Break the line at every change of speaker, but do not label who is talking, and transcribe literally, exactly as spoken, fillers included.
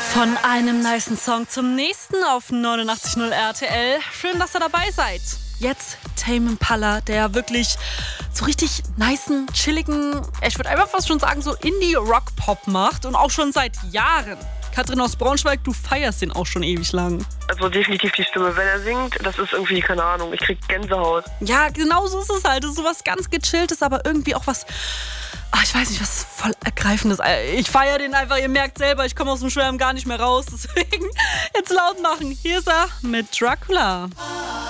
Von einem nicen Song zum nächsten auf neunundachtzig Komma null R T L. Schön, dass ihr dabei seid. Jetzt Tame Impala, der wirklich so richtig nicen, chilligen, ich würde einfach fast schon sagen, so Indie-Rock-Pop macht und auch schon seit Jahren. Katrin aus Braunschweig, du feierst den auch schon ewig lang.
Also definitiv die Stimme. Wenn er singt, das ist irgendwie, keine Ahnung, ich krieg Gänsehaut.
Ja, genau so ist es halt. Das ist sowas ganz Gechilltes, aber irgendwie auch was, ach, ich weiß nicht, was voll Ergreifendes. Ich feiere den einfach, ihr merkt selber, ich komme aus dem Schwärmen gar nicht mehr raus. Deswegen jetzt laut machen. Hier ist er mit Dracula.